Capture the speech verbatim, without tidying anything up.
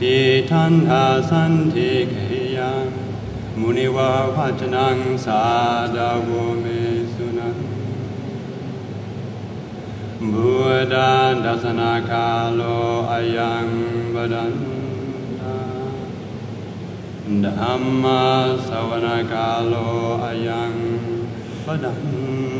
ติทันอาสันติเกยังมุนิวาวัจนังสาดาโวเมสุนังบุดาดัสนาคาโลอายังบดันตาธัมมาสวนาคาโลอายังบดัน